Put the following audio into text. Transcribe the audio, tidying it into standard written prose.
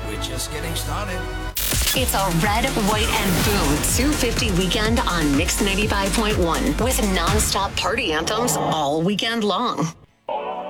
We're just getting started. It's a red, white, and boom 250 weekend on Mix 95.1 with non-stop party anthems all weekend long.